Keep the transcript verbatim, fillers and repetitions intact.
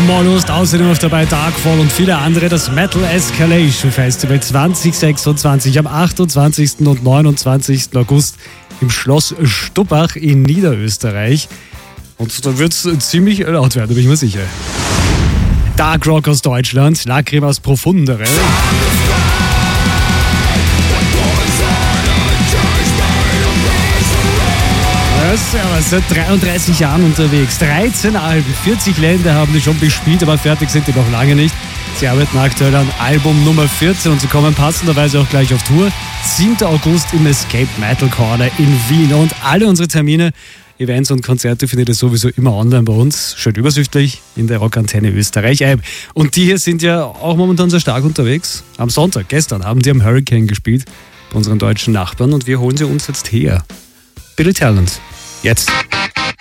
Mollust, außerdem noch dabei Darkfall und viele andere. Das Metal Escalation Festival zwanzig sechsundzwanzig am achtundzwanzigsten und neunundzwanzigsten August im Schloss Stuppach in Niederösterreich. Und da wird es ziemlich laut werden, da bin ich mir sicher. Dark Rock aus Deutschland, Lacrimas Profundere. Ja, seit dreiunddreißig Jahren unterwegs, dreizehn Alben, vierzig Länder haben die schon bespielt, aber fertig sind die noch lange nicht. Sie arbeiten aktuell an Album Nummer vierzehn und sie kommen passenderweise auch gleich auf Tour. siebter August im Escape Metal Corner in Wien. Und alle unsere Termine, Events und Konzerte findet ihr sowieso immer online bei uns. Schön übersichtlich in der Rockantenne Österreich App. Und die hier sind ja auch momentan sehr stark unterwegs. Am Sonntag, gestern, haben die am Hurricane gespielt, bei unseren deutschen Nachbarn. Und wir holen sie uns jetzt her. Billy Talent. Jetzt.